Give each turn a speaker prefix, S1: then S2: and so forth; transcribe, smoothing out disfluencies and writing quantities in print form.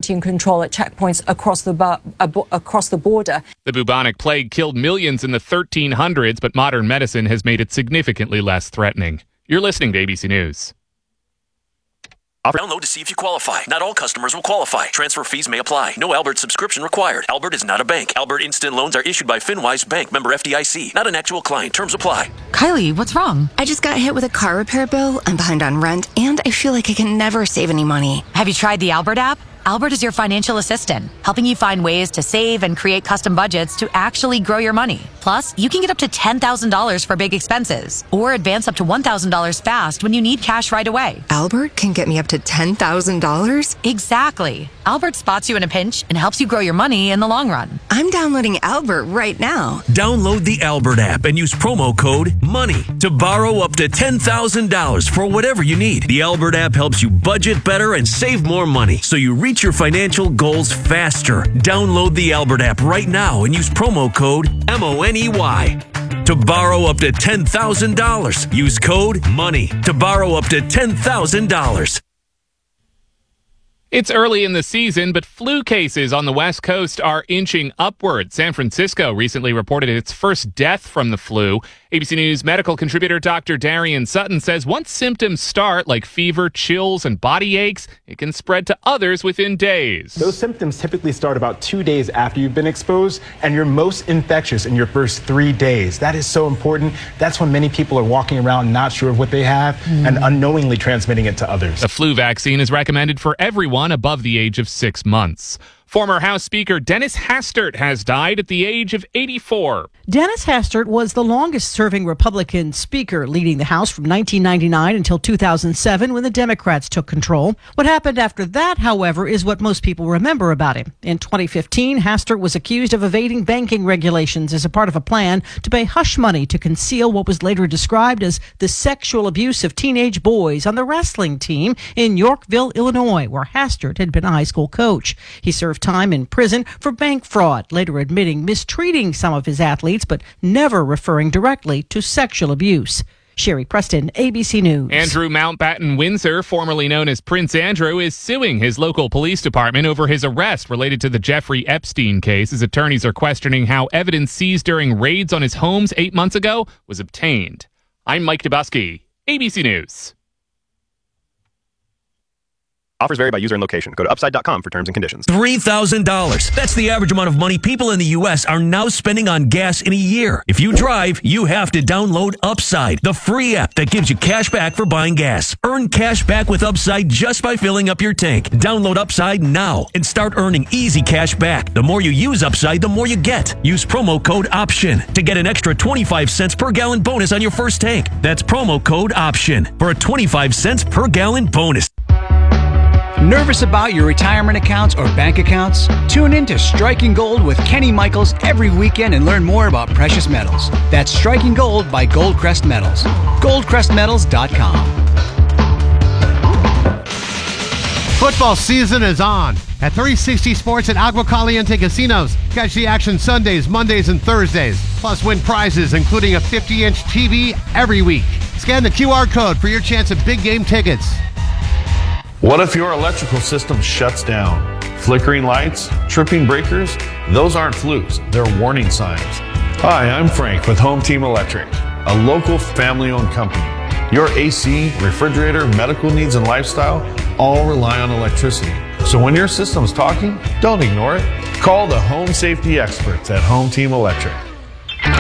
S1: COVID-19 control at checkpoints across the border.
S2: The bubonic plague killed millions in the 1300s, but modern medicine has made it significantly less threatening. You're listening to ABC News.
S3: Download to see if you qualify. Not all customers will qualify. Transfer fees may apply. No Albert subscription required. Albert is not a bank. Albert Instant Loans are issued by FinWise Bank, member FDIC. Not an actual client. Terms apply.
S4: Kylie, what's wrong? I just got hit with a car repair bill. I'm behind on rent, and I feel like I can never save any money.
S5: Have you tried the Albert app? Albert is your financial assistant, helping you find ways to save and create custom budgets to actually grow your money. Plus, you can get up to $10,000 for big expenses or advance up to $1,000 fast when you need cash right away.
S4: Albert can get me up to $10,000?
S5: Exactly. Albert spots you in a pinch and helps you grow your money in the long run.
S4: I'm downloading Albert right now.
S6: Download the Albert app and use promo code MONEY to borrow up to $10,000 for whatever you need. The Albert app helps you budget better and save more money, so you reach your financial goals faster. Download the Albert app right now and use promo code MONEY to borrow up to $10,000. Use code MONEY to borrow up to $10,000.
S2: It's early in the season, but flu cases on the West Coast are inching upward. San Francisco recently reported its first death from the flu. ABC News medical contributor Dr. Darian Sutton says once symptoms start, like fever, chills, and body aches, it can spread to others within days.
S7: Those symptoms typically start about 2 days after you've been exposed, and you're most infectious in your first 3 days. That is so important. That's when many people are walking around not sure of what they have and unknowingly transmitting it to others.
S2: A flu vaccine is recommended for everyone above the age of 6 months. Former House Speaker Dennis Hastert has died at the age of 84.
S8: Dennis Hastert was the longest-serving Republican speaker, leading the House from 1999 until 2007 when the Democrats took control. What happened after that, however, is what most people remember about him. In 2015, Hastert was accused of evading banking regulations as a part of a plan to pay hush money to conceal what was later described as the sexual abuse of teenage boys on the wrestling team in Yorkville, Illinois, where Hastert had been a high school coach. He served time in prison for bank fraud, later admitting mistreating some of his athletes, but never referring directly to sexual abuse. Sherry Preston, ABC News.
S2: Andrew Mountbatten Windsor, formerly known as Prince Andrew, is suing his local police department over his arrest related to the Jeffrey Epstein case. His attorneys are questioning how evidence seized during raids on his homes 8 months ago was obtained. I'm Mike Dubusky, ABC News.
S9: Offers vary by user and location. Go to upside.com for terms and conditions.
S6: $3,000. That's the average amount of money people in the U.S. are now spending on gas in a year. If you drive, you have to download Upside, the free app that gives you cash back for buying gas. Earn cash back with Upside just by filling up your tank. Download Upside now and start earning easy cash back. The more you use Upside, the more you get. Use promo code OPTION to get an extra 25 cents per gallon bonus on your first tank. That's promo code OPTION for a 25 cents per gallon bonus.
S10: Nervous about your retirement accounts or bank accounts? Tune in to Striking Gold with Kenny Michaels every weekend and learn more about precious metals. That's Striking Gold by Goldcrest Metals. GoldcrestMetals.com.
S11: Football season is on. At 360 Sports and Agua Caliente Casinos, catch the action Sundays, Mondays, and Thursdays. Plus win prizes, including a 50-inch TV every week. Scan the QR code for your chance at big game tickets.
S12: What if your electrical system shuts down? Flickering lights, tripping breakers, those aren't flukes, they're warning signs. Hi, I'm Frank with Home Team Electric, a local family-owned company. Your AC, refrigerator, medical needs, and lifestyle all rely on electricity. So when your system's talking, don't ignore it. Call the home safety experts at Home Team Electric.